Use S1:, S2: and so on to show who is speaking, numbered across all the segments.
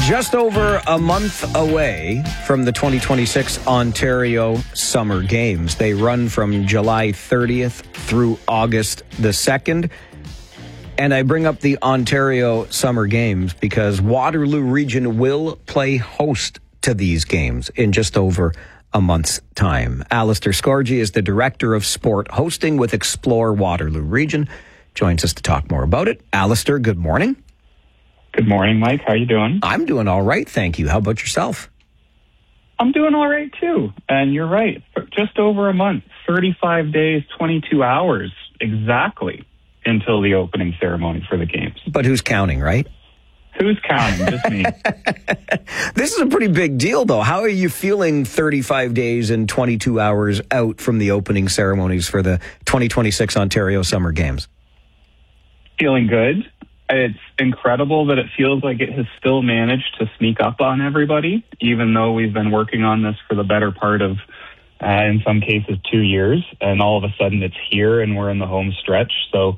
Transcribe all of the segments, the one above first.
S1: Just over a month away from the 2026 Ontario Summer Games. They run from July 30th through August the 2nd. And I bring up the Ontario Summer Games because Waterloo Region will play host to these games in just over a month's time. Alistair Scorgie is the Director of Sport Hosting with Explore Waterloo Region. Joins us to talk more about it. Alistair, good morning.
S2: Good morning, Mike. How are you doing?
S1: I'm doing all right, thank you. How about yourself?
S2: I'm doing all right, too. And you're right. Just over a month, 35 days, 22 hours exactly until the opening ceremony for the games.
S1: But who's counting, right?
S2: Who's counting? Just me.
S1: This is a pretty big deal, though. How are you feeling 35 days and 22 hours out from the opening ceremonies for the 2026 Ontario Summer Games?
S2: Feeling good. It's incredible that it feels like it has still managed to sneak up on everybody, even though we've been working on this for the better part of, in some cases, 2 years. And all of a sudden it's here and we're in the home stretch. So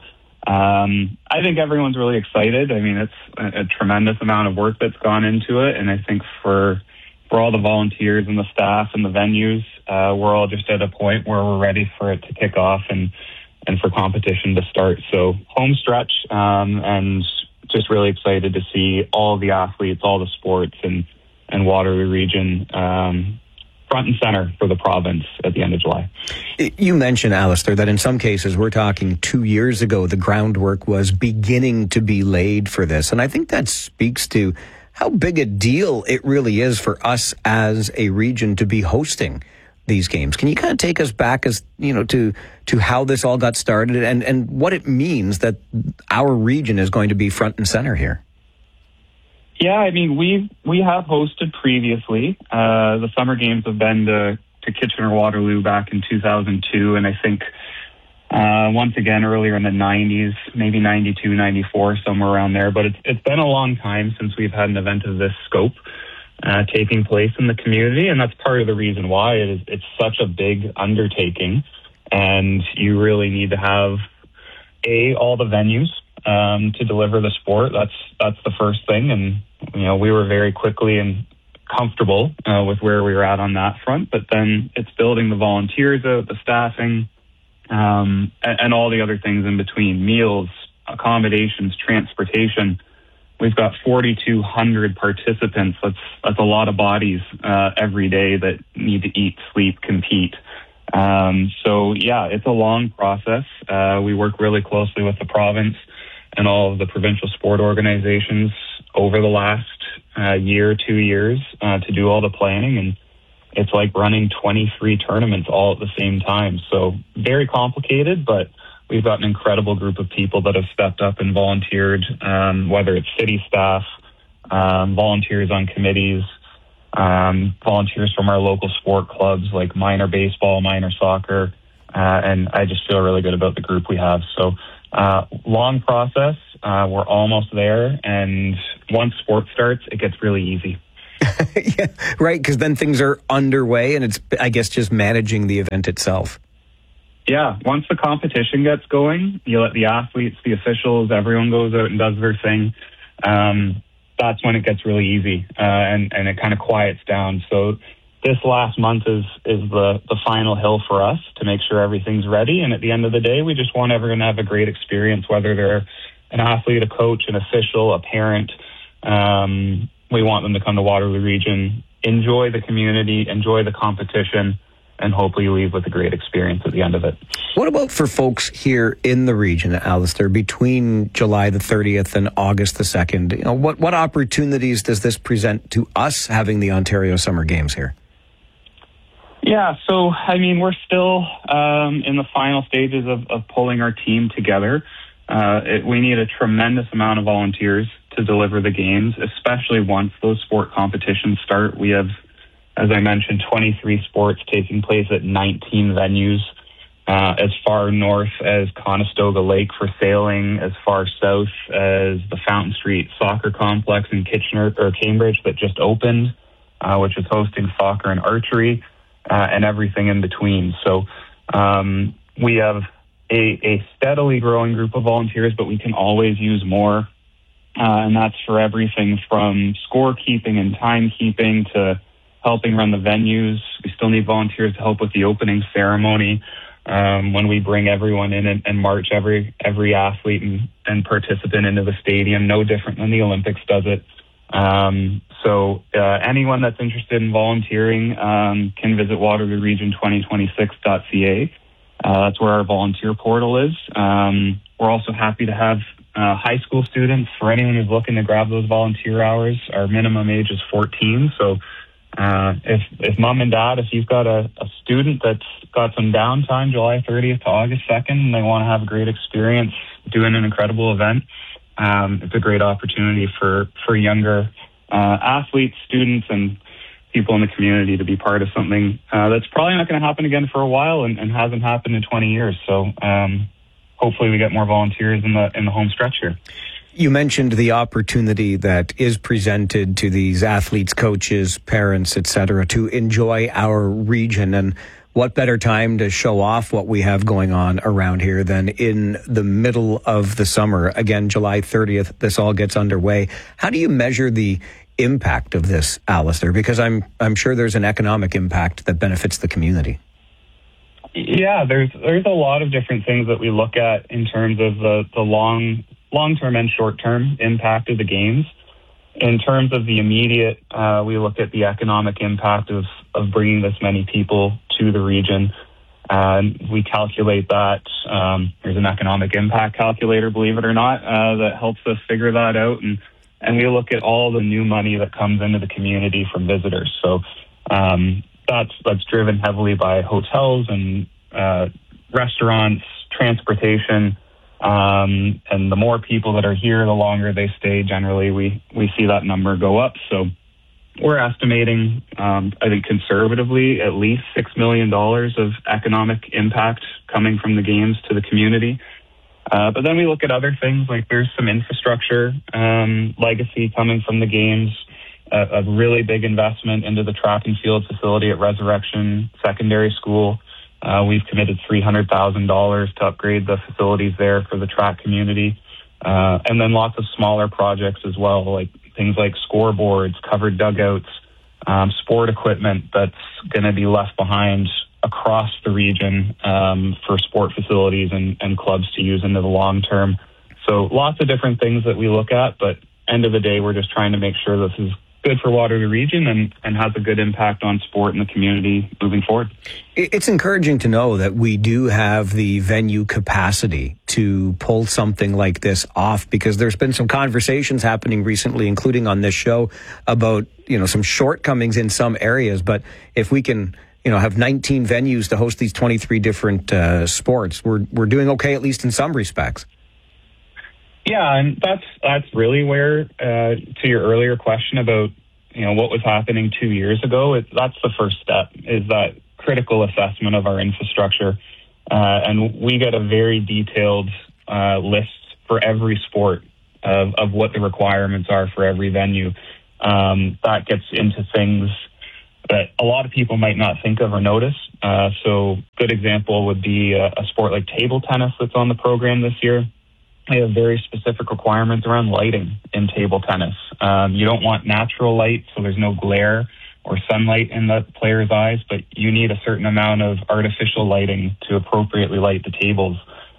S2: I think everyone's really excited. I mean, it's a tremendous amount of work that's gone into it. And I think for all the volunteers and the staff and the venues, we're all just at a point where we're ready for it to kick off and for competition to start. So home stretch, and just really excited to see all the athletes, all the sports, and Waterloo Region front and center for the province at the end of July.
S1: You mentioned, Alistair, that in some cases, we're talking 2 years ago, the groundwork was beginning to be laid for this. And I think that speaks to how big a deal it really is for us as a region to be hosting these games. Can you kind of take us back to how this all got started and what it means that our region is going to be front and center here?
S2: Yeah, I mean, we have hosted previously. The Summer Games have been to Kitchener-Waterloo back in 2002, and I think once again earlier in the 90s, maybe 92, 94, somewhere around there. But it's been a long time since we've had an event of this scope taking place in the community, and that's part of the reason why it's such a big undertaking, and you really need to have all the venues to deliver the sport. That's the first thing, and we were very quickly and comfortable with where we were at on that front. But then it's building the volunteers out, the staffing, and all the other things in between: meals, accommodations, transportation. We've got 4,200 participants. That's a lot of bodies every day that need to eat, sleep, compete. So yeah, it's a long process. We work really closely with the province and all of the provincial sport organizations over the last 2 years to do all the planning, and it's like running 23 tournaments all at the same time. So very complicated, but we've got an incredible group of people that have stepped up and volunteered, whether it's city staff, volunteers on committees, volunteers from our local sport clubs like minor baseball, minor soccer, and I just feel really good about the group we have. So long process, we're almost there, and once sport starts, it gets really easy.
S1: Yeah, right, because then things are underway, and it's, I guess, just managing the event itself.
S2: Yeah, once the competition gets going, you let the athletes, the officials, everyone goes out and does their thing. That's when it gets really easy, and it kind of quiets down. So this last month is the final hill for us to make sure everything's ready. And at the end of the day, we just want everyone to have a great experience, whether they're an athlete, a coach, an official, a parent. We want them to come to Waterloo Region, enjoy the community, enjoy the competition, and hopefully leave with a great experience at the end of it.
S1: What about for folks here in the region, Alistair, between July the 30th and August the 2nd? What opportunities does this present to us having the Ontario Summer Games here?
S2: Yeah, so, I mean, we're still in the final stages of pulling our team together. We need a tremendous amount of volunteers to deliver the games, especially once those sport competitions start. We have, as I mentioned, 23 sports taking place at 19 venues, as far north as Conestoga Lake for sailing, as far south as the Fountain Street Soccer Complex in Kitchener or Cambridge that just opened, which is hosting soccer and archery, and everything in between. So we have a steadily growing group of volunteers, but we can always use more. And that's for everything from scorekeeping and timekeeping to helping run the venues. We still need volunteers to help with the opening ceremony when we bring everyone in and march every athlete and participant into the stadium, no different than the Olympics does it. So anyone that's interested in volunteering can visit waterlooregion2026.ca. That's where our volunteer portal is. We're also happy to have high school students. For anyone who's looking to grab those volunteer hours, our minimum age is 14. So if mom and dad, if you've got a student that's got some downtime July 30th to August 2nd and they want to have a great experience doing an incredible event, it's a great opportunity for younger athletes, students, and people in the community to be part of something that's probably not going to happen again for a while and hasn't happened in 20 years. So hopefully we get more volunteers in the home stretch here.
S1: You mentioned the opportunity that is presented to these athletes, coaches, parents, etc., to enjoy our region. And what better time to show off what we have going on around here than in the middle of the summer? Again, July 30th, this all gets underway. How do you measure the impact of this, Alistair? Because I'm sure there's an economic impact that benefits the community.
S2: Yeah, there's a lot of different things that we look at in terms of the long-term and short-term impact of the games. In terms of the immediate, we look at the economic impact of bringing this many people to the region. We calculate that. There's an economic impact calculator, believe it or not, that helps us figure that out. And we look at all the new money that comes into the community from visitors. So that's driven heavily by hotels and restaurants, transportation. And the more people that are here, the longer they stay. Generally, we see that number go up. So we're estimating, I think conservatively, at least $6 million of economic impact coming from the games to the community. But then we look at other things, like there's some infrastructure legacy coming from the games, a really big investment into the track and field facility at Resurrection Secondary School. We've committed $300,000 to upgrade the facilities there for the track community. And then lots of smaller projects as well, like things like scoreboards, covered dugouts, sport equipment that's going to be left behind across the region for sport facilities and clubs to use into the long term. So lots of different things that we look at, but end of the day, we're just trying to make sure this is good for Waterloo Region and has a good impact on sport in the community moving forward.
S1: It's encouraging to know that we do have the venue capacity to pull something like this off, because there's been some conversations happening recently, including on this show, about, some shortcomings in some areas. But if we can, have 19 venues to host these 23 different sports, we're doing okay, at least in some respects.
S2: Yeah, and that's really where, to your earlier question about, what was happening 2 years ago, that's the first step, is that critical assessment of our infrastructure. And we get a very detailed list for every sport of what the requirements are for every venue. That gets into things that a lot of people might not think of or notice. So good example would be a sport like table tennis that's on the program this year. They have very specific requirements around lighting in table tennis. You don't want natural light, so there's no glare or sunlight in the player's eyes, but you need a certain amount of artificial lighting to appropriately light the tables.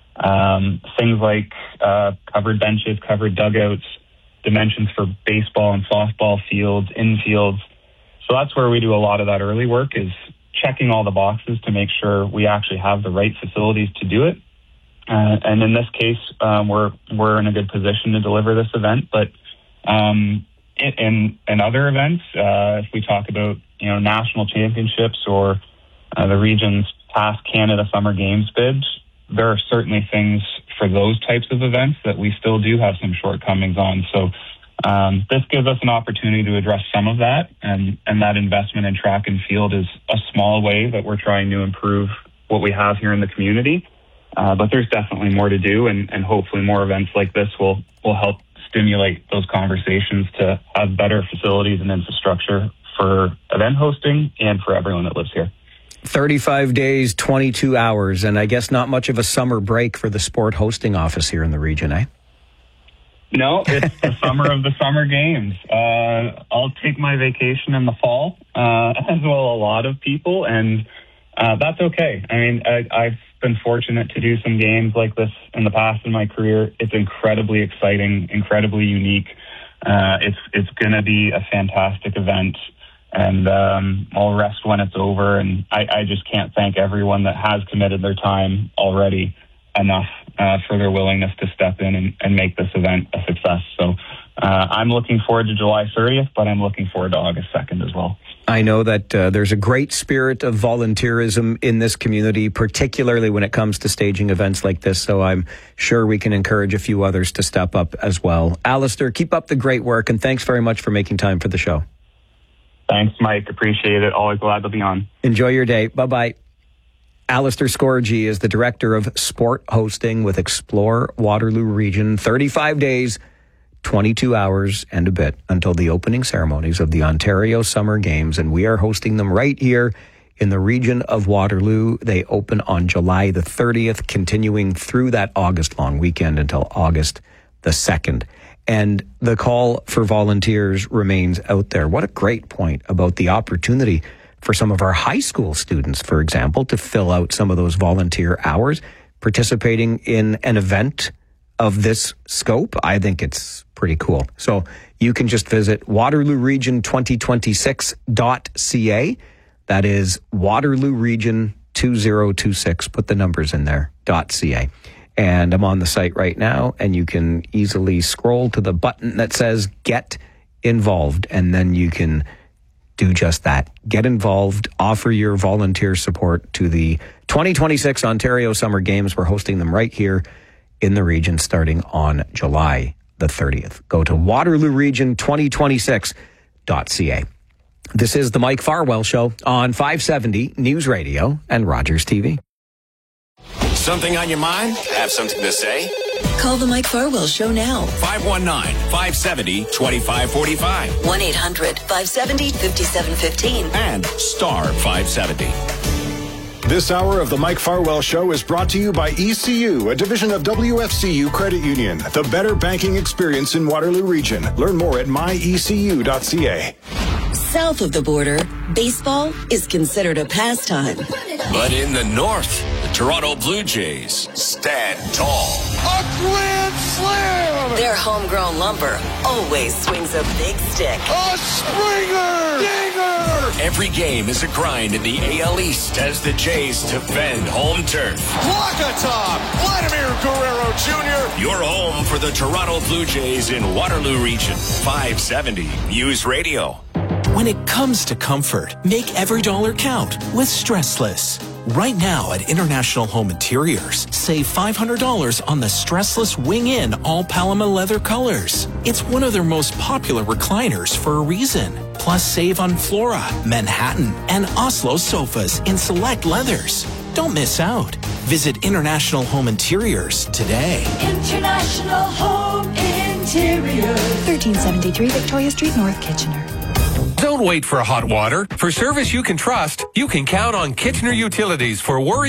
S2: Things like covered benches, covered dugouts, dimensions for baseball and softball fields, infields. So that's where we do a lot of that early work, is checking all the boxes to make sure we actually have the right facilities to do it. And in this case, we're in a good position to deliver this event. But in other events, if we talk about national championships or the region's past Canada Summer Games bids, there are certainly things for those types of events that we still do have some shortcomings on. So this gives us an opportunity to address some of that, and that investment in track and field is a small way that we're trying to improve what we have here in the community. But there's definitely more to do, and hopefully more events like this will help stimulate those conversations to have better facilities and infrastructure for event hosting and for everyone that lives here.
S1: 35 days, 22 hours, and I guess not much of a summer break for the sport hosting office here in the region, eh?
S2: No, it's the summer of the summer games. I'll take my vacation in the fall, as will a lot of people, and that's okay. I mean, I've been fortunate to do some games like this in the past in my career. It's incredibly exciting, incredibly unique. It's going to be a fantastic event, and I'll rest when it's over. And I just can't thank everyone that has committed their time already enough for their willingness to step in and make this event a success. So I'm looking forward to July 30th, but I'm looking forward to August 2nd as well.
S1: I know that there's a great spirit of volunteerism in this community, particularly when it comes to staging events like this. So I'm sure we can encourage a few others to step up as well. Alistair, keep up the great work, and thanks very much for making time for the show.
S2: Thanks, Mike. Appreciate it. Always glad to be on.
S1: Enjoy your day. Bye-bye. Alistair Scorgie is the Director of Sport Hosting with Explore Waterloo Region. 35 days, 22 hours and a bit until the opening ceremonies of the Ontario Summer Games, and we are hosting them right here in the region of Waterloo. They open on July the 30th, continuing through that August long weekend until August the 2nd. And the call for volunteers remains out there. What a great point about the opportunity for some of our high school students, for example, to fill out some of those volunteer hours participating in an event of this scope. I think it's pretty cool. So you can just visit waterlooregion2026.ca. That is Waterloo Region 2026. Put the numbers in there, .ca. And I'm on the site right now, and you can easily scroll to the button that says Get Involved, and then you can do just that. Get involved, offer your volunteer support to the 2026 Ontario Summer Games. We're hosting them right here in the region starting on July the 30th. Go to waterlooregion2026.ca. This is the Mike Farwell Show on 570 News Radio and Rogers TV.
S3: Something on your mind? Have something to say?
S4: Call the Mike Farwell Show now.
S3: 519-570-2545.
S4: 1-800-570-5715.
S3: And star 570.
S5: This hour of the Mike Farwell Show is brought to you by ECU, a division of WFCU Credit Union. The better banking experience in Waterloo Region. Learn more at myecu.ca.
S4: South of the border, baseball is considered a pastime.
S3: But in the north, the Toronto Blue Jays stand tall.
S6: A grand slam!
S4: Their homegrown lumber always swings a big stick.
S6: A Springer! Dinger!
S3: Every game is a grind in the AL East as the Jays defend home turf.
S6: Walk atop! Vladimir Guerrero Jr.
S3: Your home for the Toronto Blue Jays in Waterloo Region. 570 News Radio.
S7: When it comes to comfort, make every dollar count with Stressless. Right now at International Home Interiors, save $500 on the Stressless Wing-In all Paloma leather colors. It's one of their most popular recliners for a reason. Plus save on Flora, Manhattan, and Oslo sofas in select leathers. Don't miss out. Visit International Home Interiors today.
S8: International Home Interiors.
S9: 1373 Victoria Street, North Kitchener.
S10: Don't wait for hot water. For service you can trust, you can count on Kitchener Utilities for worry